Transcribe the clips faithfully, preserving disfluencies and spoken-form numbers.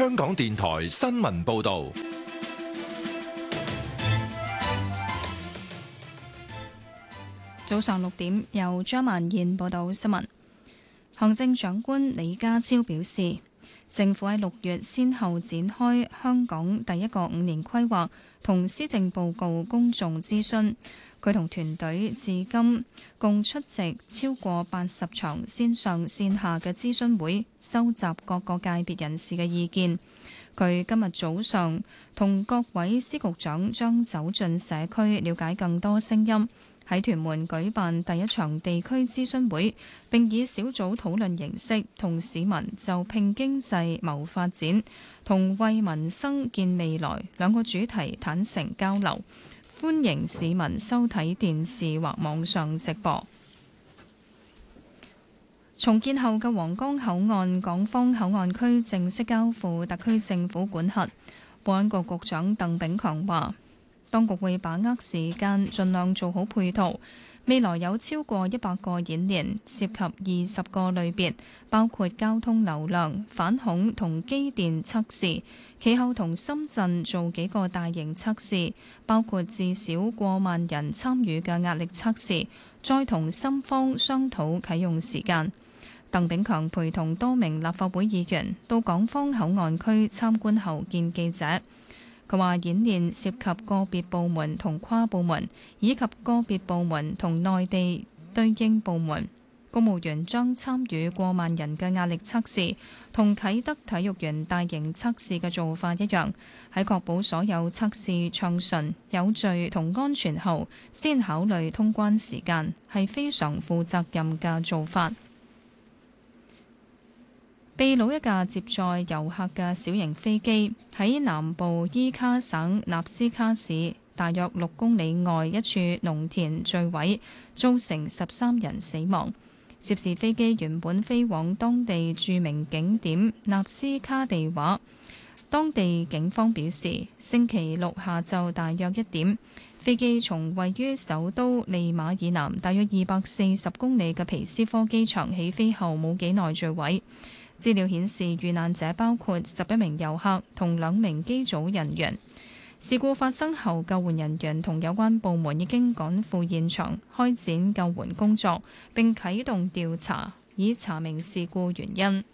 香港電台新聞報道。 早上六點，由張曼燕報道新聞。行政長官李家超表示，政府喺六月先後展開香港第一個五年規劃同施政報告公眾諮詢。佢同團隊至今共出席超過八十場線上線下嘅諮詢會，收集各個界別人士嘅意見。佢今日早上同各位司局長將走進社區，了解更多聲音。喺屯門舉辦第一場地區諮詢會，並以小組討論形式同市民就拼經濟謀發展同為民生建未來兩個主題坦誠交流。歡迎市民收睇電視或網上直播。重建後嘅皇崗口岸港方口岸區正式交付特區政府管轄。保安局局長鄧炳強話，當局會把握時間，盡量做好配套。未來有超過一百個演練，涉及二十個類別，包括交通流量、反恐同機電測試。其後同深圳做幾個大型測試，包括至少過萬人參與嘅壓力測試，再同深方商討啟用時間。鄧炳強陪同多名立法會議員到港方口岸區參觀後見記者。佢話演練涉及個別部門同跨部門，以及個別部門同內地對應部門。公務員將參與過萬人嘅壓力測試，同啟德體育園大型測試嘅做法一樣，喺確保所有測試暢順、有序同安全後，先考慮通關時間，係非常負責任嘅做法。秘魯一架接載遊客嘅小型飛機喺南部伊卡省納斯卡市大約六公里外一處農田墜毀，造成十三人死亡。涉事飛機原本飛往當地著名景點納斯卡地瓦。當地警方表示，星期六下晝大約一點，飛機從位於首都利馬以南大約二百四十公里嘅皮斯科機場起飛後冇幾耐墜毀。資料顯示，遇難者包括十一名遊客同兩名機組人員。事故發生後，救援人員同有關部門已經趕赴現場開展救援工作，並啟動調查，以查明事故原因。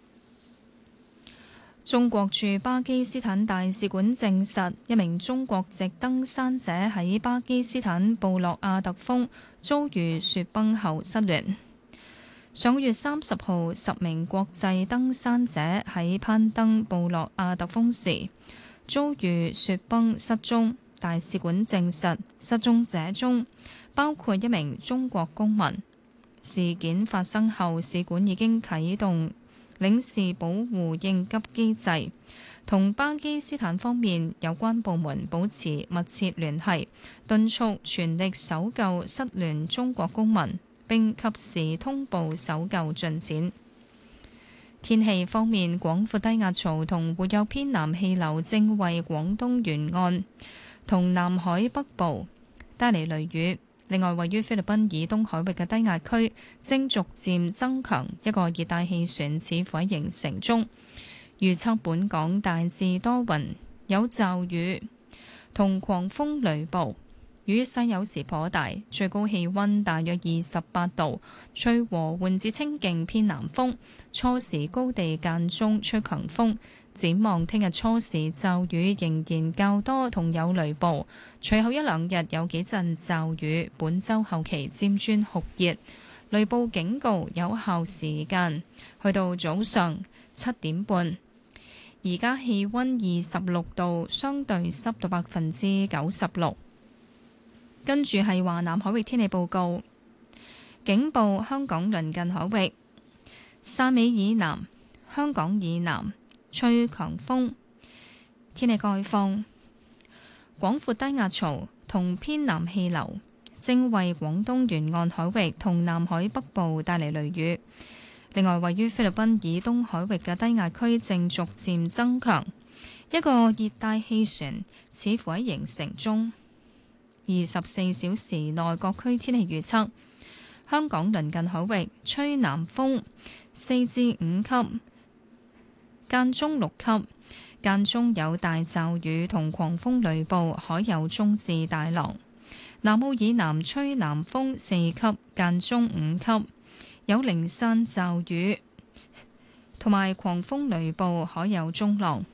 中國駐巴基斯坦大使館證實，一名中國籍登山者喺巴基斯坦布洛阿特峰遭遇雪崩後失聯。上個月三十號，十名國際登山者喺攀登布洛阿特峰時遭遇雪崩失蹤。大使館證實，失蹤者中包括一名中國公民。事件發生後，使館已經啟動領事保護應急機制，同巴基斯坦方面有關部門保持密切聯繫，敦促全力搜救失聯中國公民，並及時通報搜救進展。天氣方面，廣闊低壓槽同活躍偏南氣流正為廣東沿岸同南海北部帶嚟雷雨。另外，位於菲律賓以東海域嘅低壓區正逐漸增強，一個熱帶氣旋似乎喺形成中。預測本港大致多雲，有驟雨同狂風雷暴。雨勢有時頗大，最高氣溫大約二十八度，吹和緩至清勁偏南風，初時高地間中吹強風。展望聽日初時驟雨仍然較多同有雷暴，隨後一兩日有幾陣驟雨，本週後期漸轉酷熱，雷暴警告有效時間去到早上七點半。而家氣溫二十六度，相對濕度百分之九十六。跟住係華南海域天氣報告，警報香港鄰近海域，汕尾以南、香港以南吹強風。天氣概況，廣闊低壓槽同偏南氣流正為廣東沿岸海域同南海北部帶嚟雷雨。另外，位於菲律賓以東海域嘅低壓區正逐漸增強，一個熱帶氣旋似乎喺形成中。二十四小時內各區天氣預測：香港鄰近海域吹南風四至五級， 間中六級，間中有大驟雨同狂風雷暴，海有中至大浪。南澳以南吹南風四級，間中五級，有零散驟雨同埋狂風雷暴，海有中浪。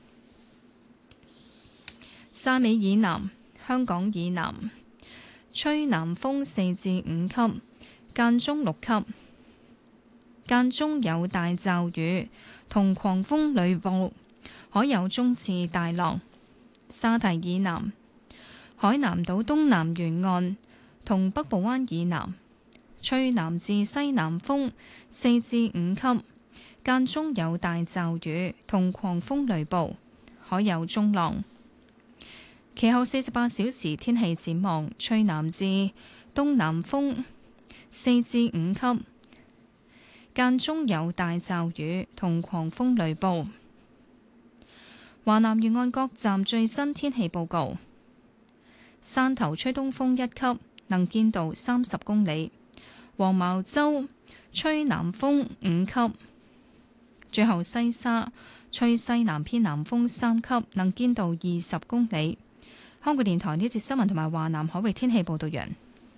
汕尾以南、香港以南吹南風四至五級，間中六級，間中有大驟雨同狂風雷暴，海有中至大浪。沙堤以南、海南島東南沿岸同北部灣以南吹南至西南風四至五級，間中有大驟雨同狂風雷暴，海有中浪。其後四十八小時天氣展望，吹南至東南風四至五級，間中有大驟雨同狂風雷暴。華南沿岸各站最新天氣報告：汕頭吹東風一級，能見度三十公里；黃茅洲吹南風五級；最後西沙吹西南偏南風三級，能見度二十公里。香港電台呢節新聞同埋華南海域天氣報道完。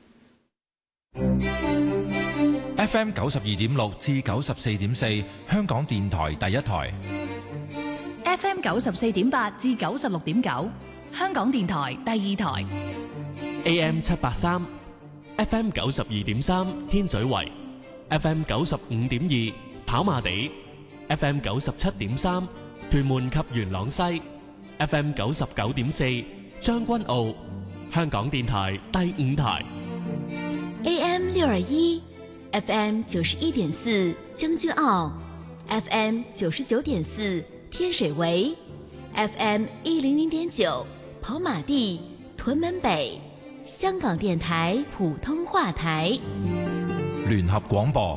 F M 九十二點六至九十四點四，香港電台第一台。 F M 九十四點八至九十六點九，香港電台第二台。 A M 七八三 ，F M 九十二點三天水圍 ，F M 九十五點二跑馬地 ，F M 九十七點三屯門及元朗西 ，F M 九十九點四將軍澳，香港電台第五台。 A M 六二一 ，F M 九十一點四將軍澳 ，F M 九十九點四天水圍 ，F M 一零零點九跑馬地屯門北，香港電台普通話台。 聯合廣播。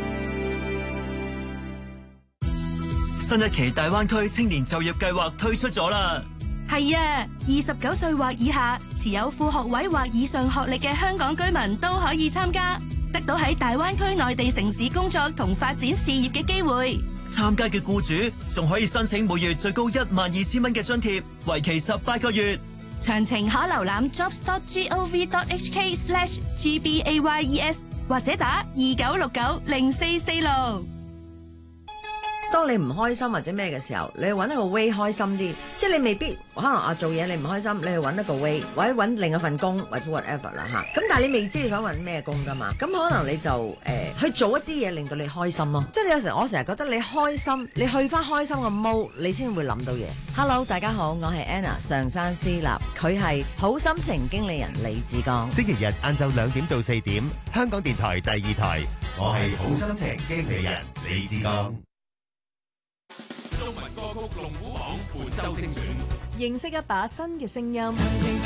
新一期大灣區青年就業計劃推出咗啦。 係啊，二十九歲或以下，持有副學位或以上學歷嘅香港居民都可以參加，得到喺大灣區內地城市工作同發展事業嘅機會。 參加嘅僱主仲可以申請每月最高一萬二千蚊嘅津貼，為期十八個月。 詳情可瀏覽 jobs dot gov dot hk slash gbayes 或者打二九六九零四四六。 當你唔開心或者咩嘅時候，你去揾一個 way 開心啲，即係你未必可能啊做嘢你唔開心，你去揾一個 way 或者揾另一份工或者 whatever 啦嚇。咁但係你未知你想揾咩工㗎嘛？咁可能你就誒、呃、去做一啲嘢令到你開心咯。即係你有時我成日覺得你開心，你去翻開心嘅 mode，你先會諗到嘢。Hello， 大家好，我係 Anna 上山私立，佢係好心情經理人李志剛。 星期日晏晝兩點到四點，香港電台第二台，我係好心情經理人李志剛。 中文歌曲龍虎榜本周精選， 認識一把新嘅聲音。